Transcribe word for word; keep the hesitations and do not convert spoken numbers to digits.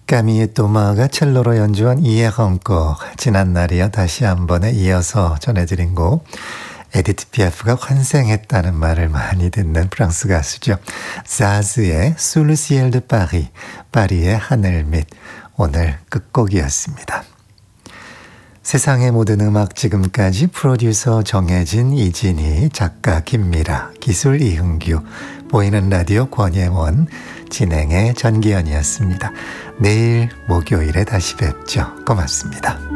까미의 또마가 첼로로 연주한 이에헝곡, 지난날이여 다시 한 번에 이어서 전해드린 곡, 에디트 피아프가 환생했다는 말을 많이 듣는 프랑스 가수죠. 자즈의 Sous le ciel de Paris, 파리의 하늘 밑, 오늘 끝곡이었습니다. 세상의 모든 음악 지금까지 프로듀서 정혜진, 이진희, 작가 김미라, 기술 이흥규, 보이는 라디오 권예원, 진행의 전기현이었습니다. 내일 목요일에 다시 뵙죠. 고맙습니다.